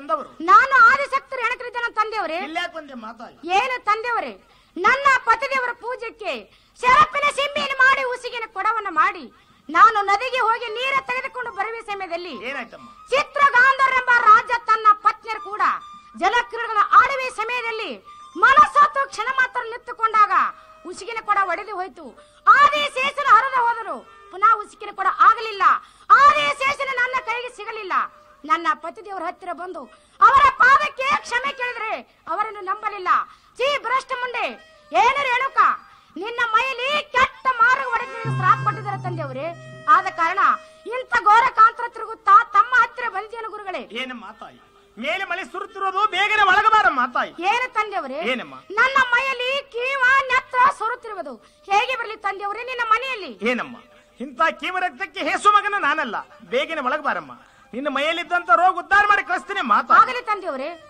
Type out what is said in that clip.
ಬಂದವರು? ನಾನು ಆದಿಶಕ್ತರು ಹೆಣಕರಿದ್ದ ತಂದೆಯವರೇ. ಇಲ್ಲಾಕ್ ಬಂದೆ ಮಾತಾಡಿ? ಏನು ತಂದೆಯವರೇ, ನನ್ನ ಪತಿದೇವರ ಪೂಜೆಗೆ ಶರಪಿನ ಸಿಂಬಿಯನ್ನು ಮಾಡಿ ಉಸಿಗಿನ ಕೊಡವನ್ನು ಮಾಡಿ ನಾನು ನದಿಗೆ ಹೋಗಿ ನೀರ ತೆಗೆದುಕೊಂಡು ಬರುವ ಸಮಯದಲ್ಲಿ ಏನಾಯ್ತಮ್ಮ? ಚಿತ್ರಗಾಂಧರೆಂಬ ರಾಜ ತನ್ನ ಪತ್ನಿಯರು ಕೂಡ ಜಲಕ್ರೀಡೆಗಳ ಆಡುವ ಸಮಯದಲ್ಲಿ ಮನಸ್ಸತ್ತು ಕ್ಷಣ ಮಾತ್ರ ನಿಂತುಕೊಂಡಾಗ ಉಸಿಗಿನ ಕೊಡ ಒಡೆದು ಹೋಯ್ತು. ಆದಿಶೇಷನ ಹರಿದು ಹೋದರು. ಪುನಃ ಉಸಿಗಿನ ಕೊಡ ಆಗಲಿಲ್ಲ. ಆದಿಶೇಷನ ನನ್ನ ಕೈಗೆ ಸಿಗಲಿಲ್ಲ. ನನ್ನ ಪತಿದೇವರ ಹತ್ತಿರ ಬಂದು ಅವರ ಪಾದಕ್ಕೆ ಕ್ಷಮೆ ಕೇಳಿದ್ರೆ ಅವರನ್ನು ನಂಬಲಿಲ್ಲ. ಚೀ ಭ್ರಷ್ಟ ಮುಂಡೆ, ಏನು ರೇಣುಕ, ನಿನ್ನ ಮೈಯಲ್ಲಿ ಕೆಟ್ಟ ಮಾರ್ಗ ಒಡೆದು ಶ್ರಾಪ ಕೊಟ್ಟಿದ್ದಾರೆ ತಂದೆಯವರೇ. ಆದ ಕಾರಣ ಇಂಥ ಘೋರ ಕಾಂತರ ತಿರುಗುತ್ತಾ ತಮ್ಮ ಹತ್ತಿರ ಬಂದಿದ್ದೇನೆ ಗುರುಗಳೇ. ಏನು ಮಾತಾಯಿ? ಮೇಲೆ ಮಳೆ ಸುರುತ್ತಿರೋದು, ಬೇಗನೆ ಒಳಗಬಾರ ಮಾತಾಯಿ. ಏನು ತಂದೆಯವರೇ? ಏನಮ್ಮ? ನನ್ನ ಮೈಯಲ್ಲಿ ಕೀವ ನೆತ್ರ ಸುರುತ್ತಿರುವುದು ಹೇಗೆ ಬರಲಿ ತಂದೆಯವರೇ ನಿನ್ನ ಮನೆಯಲ್ಲಿ? ಏನಮ್ಮ, ಇಂಥ ಕೀವ ರಕ್ತಕ್ಕೆ ಹೇಸು ಮಗನ ನಾನಲ್ಲ. ಬೇಗನೆ ಒಳಗಬಾರಮ್ಮ. ನಿನ್ನ ಮೈಯಲ್ಲಿದ್ದಂತ ರೋಗ ಉದ್ಧಾರ ಮಾಡಿ ಕಳಿಸ್ತೀನಿ ಮಾತಾ. ಆಗಲಿ ತಂದೆಯವರೇ.